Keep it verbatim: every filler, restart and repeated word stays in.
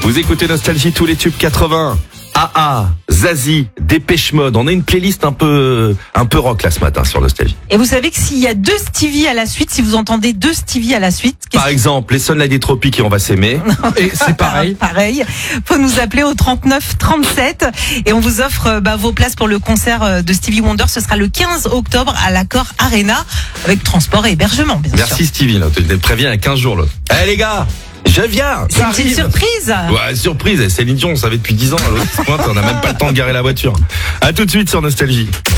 Vous écoutez Nostalgie, tous les tubes quatre-vingts. A A, Zazie, Dépêche Mode. On a une playlist un peu, un peu rock là ce matin sur Nostalgie. Et vous savez que s'il y a deux Stevie à la suite, si vous entendez deux Stevie à la suite, par exemple, les Sunlight des Tropiques et On va s'aimer. Et c'est pareil. Pareil. Faut nous appeler au trente-neuf trente-sept et on vous offre bah, vos places pour le concert de Stevie Wonder. Ce sera le quinze octobre à l'Accor Arena avec transport et hébergement, bien sûr. Merci Stevie, là. Tu te préviens il y a quinze jours là. Eh hey, les gars, je viens. C'est une petite surprise. Ouais, surprise. Céline Dion, on savait depuis dix ans. À l'autre pointe, on n'a même pas le temps de garer la voiture. À tout de suite sur Nostalgie.